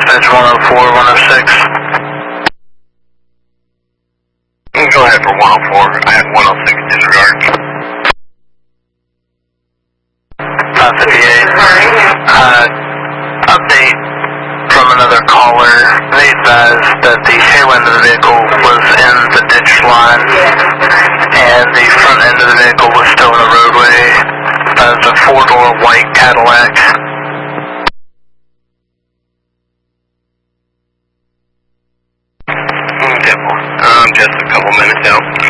Dispatch 104, 106. Go ahead for 104. I have 106 disregard. 558. Update from another caller. They advised that the tail end of the vehicle was in the ditch line and the front end of the vehicle was still in the roadway. That was a four-door white Cadillac. Just a couple minutes out.